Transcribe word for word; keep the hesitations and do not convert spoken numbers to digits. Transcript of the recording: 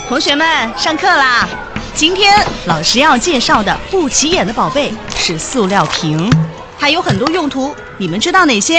同学们，上课啦！今天老师要介绍的不起眼的宝贝是塑料瓶，还有很多用途，你们知道哪些？